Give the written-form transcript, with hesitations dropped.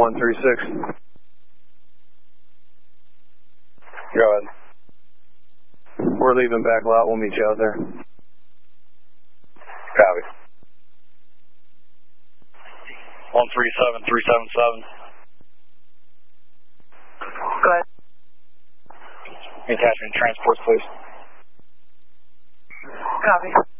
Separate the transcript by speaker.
Speaker 1: 136.
Speaker 2: Go ahead.
Speaker 1: We're leaving back lot. We'll meet you out there.
Speaker 2: Copy.
Speaker 3: 137377.
Speaker 4: Go ahead.
Speaker 3: Attachment transports, please.
Speaker 4: Copy.